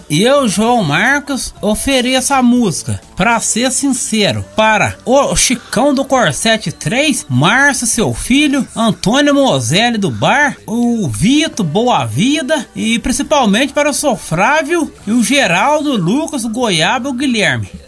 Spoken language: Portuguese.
Eu, João Marcos, ofereço a música Pra Ser Sincero para o Chicão do Corsete 3, Márcio, seu filho, Antônio Moselli do Bar, o Vitor Boa Vida e principalmente para o Sofrávio e o Geraldo, o Lucas, o Goiaba e o Guilherme.